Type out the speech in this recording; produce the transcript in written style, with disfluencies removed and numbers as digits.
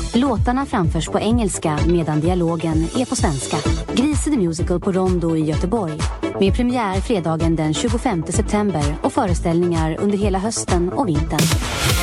Låtarna framförs på engelska medan dialogen är på svenska. Grise the Musical på Rondo i Göteborg. Med premiär fredagen den 25 september och föreställningar under hela hösten och vintern.